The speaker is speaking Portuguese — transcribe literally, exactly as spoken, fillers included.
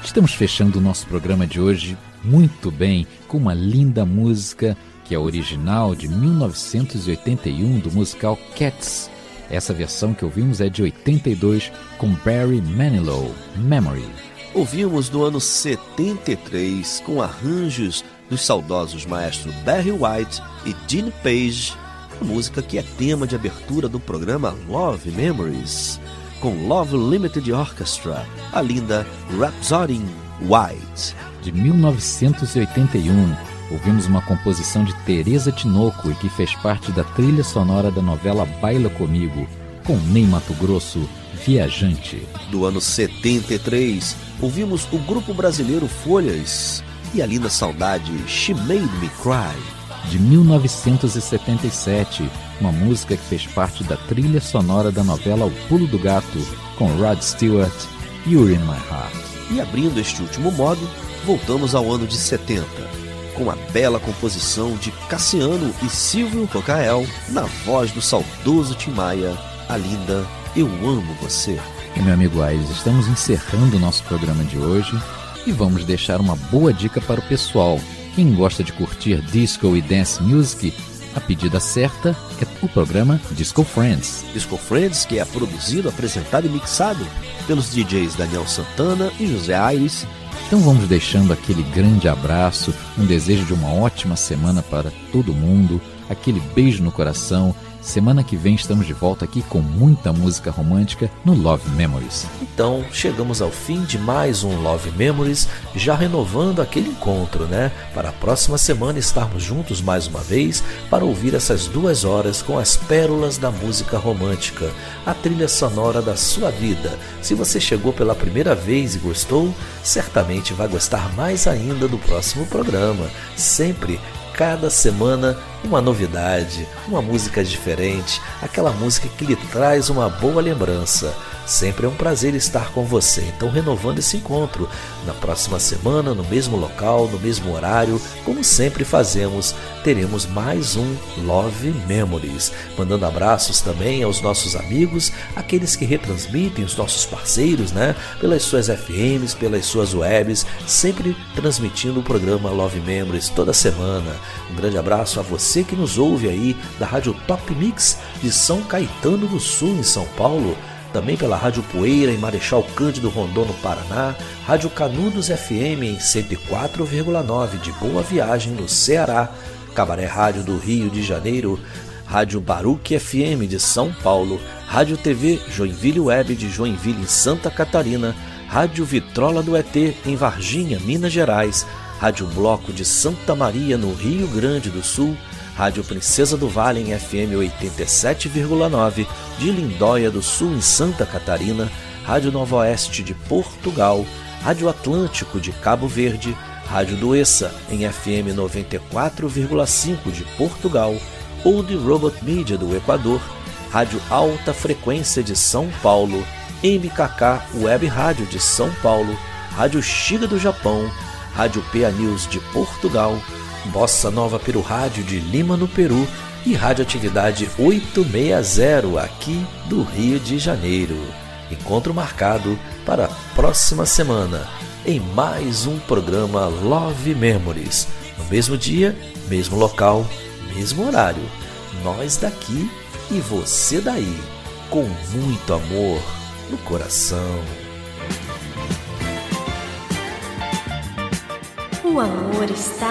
Estamos fechando o nosso programa de hoje muito bem, com uma linda música que é original de mil novecentos e oitenta e um do musical Cats. Essa versão que ouvimos é de oitenta e dois com Barry Manilow, Memory. Ouvimos no ano setenta e três com arranjos dos saudosos maestros Barry White e Gene Page, a música que é tema de abertura do programa Love Memories, com Love Limited Orchestra, a linda Rhapsody in White. De mil novecentos e oitenta e um, ouvimos uma composição de Teresa Tinoco e que fez parte da trilha sonora da novela Baila Comigo, com Ney Matogrosso, Viajante. Do ano setenta e três, ouvimos o grupo brasileiro Folhas e a linda saudade She Made Me Cry. De mil novecentos e setenta e sete, uma música que fez parte da trilha sonora da novela O Pulo do Gato, com Rod Stewart, You're in My Heart. E abrindo este último modo, voltamos ao ano de setenta, com a bela composição de Cassiano e Silvio Rocael, na voz do saudoso Tim Maia, a linda Eu Amo Você. E meu amigo Aires, estamos encerrando o nosso programa de hoje e vamos deixar uma boa dica para o pessoal. Quem gosta de curtir disco e dance music, a pedida certa é o programa Disco Friends. Disco Friends, que é produzido, apresentado e mixado pelos D Js Daniel Santana e José Aires. Então vamos deixando aquele grande abraço, um desejo de uma ótima semana para todo mundo, aquele beijo no coração. Semana que vem estamos de volta aqui com muita música romântica no Love Memories. Então chegamos ao fim de mais um Love Memories, já renovando aquele encontro, né? Para a próxima semana estarmos juntos mais uma vez para ouvir essas duas horas com as pérolas da música romântica, a trilha sonora da sua vida. Se você chegou pela primeira vez e gostou, certamente vai gostar mais ainda do próximo programa. Sempre, cada semana, uma novidade, uma música diferente, aquela música que lhe traz uma boa lembrança. Sempre é um prazer estar com você. Então, renovando esse encontro, na próxima semana, no mesmo local, no mesmo horário, como sempre fazemos, teremos mais um Love Memories. Mandando abraços também aos nossos amigos, aqueles que retransmitem, os nossos parceiros, né? Pelas suas F Ms, pelas suas webs, sempre transmitindo o programa Love Memories toda semana. Um grande abraço a você que nos ouve aí da Rádio Top Mix de São Caetano do Sul, em São Paulo. Também pela Rádio Poeira em Marechal Cândido Rondon, no Paraná, Rádio Canudos F M em cento e quatro vírgula nove de Boa Viagem, no Ceará, Cabaré Rádio do Rio de Janeiro, Rádio Baruque F M de São Paulo, Rádio T V Joinville Web de Joinville, em Santa Catarina, Rádio Vitrola do E T em Varginha, Minas Gerais, Rádio Bloco de Santa Maria, no Rio Grande do Sul, Rádio Princesa do Vale em F M oitenta e sete vírgula nove de Lindóia do Sul, em Santa Catarina, Rádio Nova Oeste de Portugal, Rádio Atlântico de Cabo Verde, Rádio Doessa em F M noventa e quatro vírgula cinco de Portugal, Old Robot Media do Equador, Rádio Alta Frequência de São Paulo, M K K Web Rádio de São Paulo, Rádio Shiga do Japão, Rádio P A News de Portugal, Bossa Nova Peru Rádio de Lima, no Peru, e Radioatividade oitocentos e sessenta aqui do Rio de Janeiro. Encontro marcado para a próxima semana em mais um programa Love Memories, no mesmo dia, mesmo local, mesmo horário. Nós daqui e você daí, com muito amor no coração. O amor está